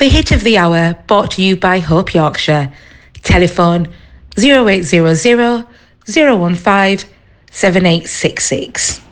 The hit of the hour brought to you by Hope Yorkshire. Telephone 0800 015 7866.